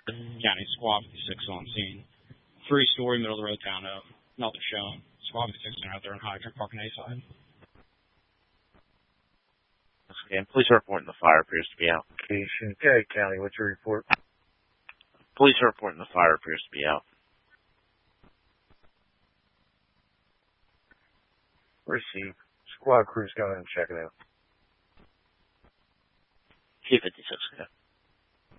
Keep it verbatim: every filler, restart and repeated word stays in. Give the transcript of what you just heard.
County Squad fifty-six on scene. Three-story, middle-of-the-road townhome. Nothing shown. Squad fifty-six are out there in Hydrant Park and A-side. Okay, and police report the fire appears to be out. Okay, County, what's your report? Police report the fire appears to be out. Receive. Squad crew's going in and check it out. T fifty-six, okay.